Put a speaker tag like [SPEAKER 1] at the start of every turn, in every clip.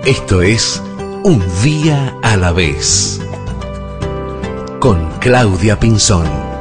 [SPEAKER 1] Esto es Un Día a la Vez, con Claudia Pinzón.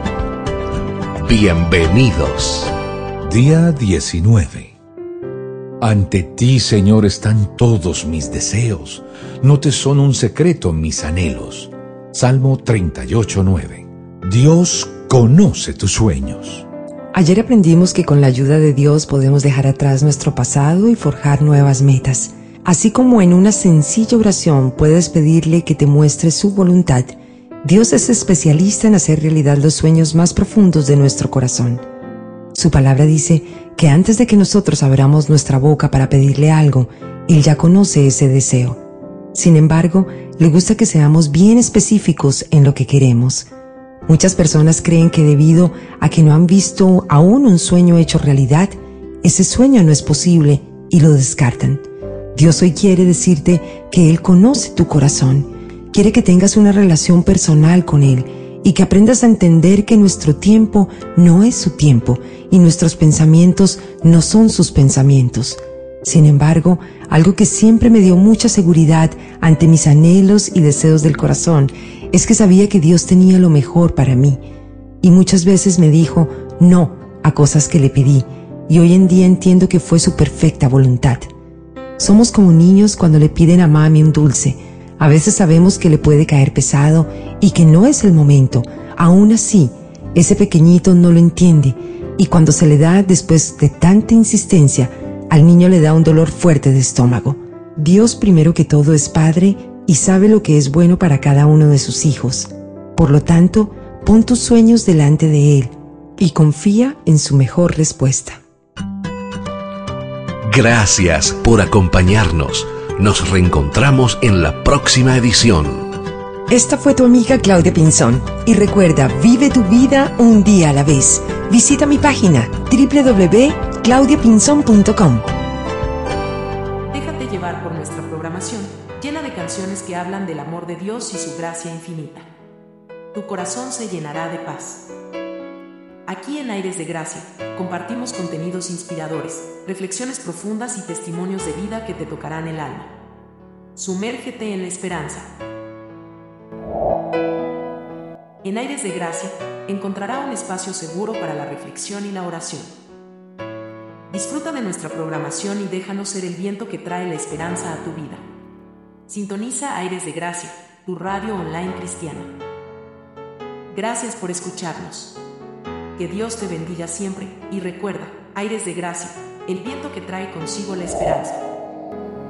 [SPEAKER 1] Bienvenidos.
[SPEAKER 2] Día 19. Ante ti, Señor, están todos mis deseos. No te son un secreto mis anhelos. Salmo 38:9. Dios conoce tus sueños.
[SPEAKER 3] Ayer aprendimos que con la ayuda de Dios podemos dejar atrás nuestro pasado y forjar nuevas metas. Así como en una sencilla oración puedes pedirle que te muestre su voluntad, Dios es especialista en hacer realidad los sueños más profundos de nuestro corazón. Su palabra dice que antes de que nosotros abramos nuestra boca para pedirle algo, Él ya conoce ese deseo. Sin embargo, le gusta que seamos bien específicos en lo que queremos. Muchas personas creen que debido a que no han visto aún un sueño hecho realidad, ese sueño no es posible y lo descartan. Dios hoy quiere decirte que Él conoce tu corazón, quiere que tengas una relación personal con Él y que aprendas a entender que nuestro tiempo no es su tiempo y nuestros pensamientos no son sus pensamientos. Sin embargo, algo que siempre me dio mucha seguridad ante mis anhelos y deseos del corazón es que sabía que Dios tenía lo mejor para mí. Y muchas veces me dijo no a cosas que le pedí, y hoy en día entiendo que fue su perfecta voluntad. Somos como niños cuando le piden a mami un dulce. A veces sabemos que le puede caer pesado y que no es el momento. Aún así, ese pequeñito no lo entiende, y cuando se le da después de tanta insistencia, al niño le da un dolor fuerte de estómago. Dios primero que todo es Padre y sabe lo que es bueno para cada uno de sus hijos. Por lo tanto, pon tus sueños delante de Él y confía en su mejor respuesta.
[SPEAKER 1] Gracias por acompañarnos. Nos reencontramos en la próxima edición.
[SPEAKER 3] Esta fue tu amiga Claudia Pinzón. Y recuerda, vive tu vida un día a la vez. Visita mi página www.claudiapinzon.com.
[SPEAKER 4] Déjate llevar por nuestra programación, llena de canciones que hablan del amor de Dios y su gracia infinita. Tu corazón se llenará de paz. Aquí en Aires de Gracia, compartimos contenidos inspiradores, reflexiones profundas y testimonios de vida que te tocarán el alma. Sumérgete en la esperanza. En Aires de Gracia, encontrará un espacio seguro para la reflexión y la oración. Disfruta de nuestra programación y déjanos ser el viento que trae la esperanza a tu vida. Sintoniza Aires de Gracia, tu radio online cristiana. Gracias por escucharnos. Que Dios te bendiga siempre y recuerda, Aires de Gracia, el viento que trae consigo la esperanza.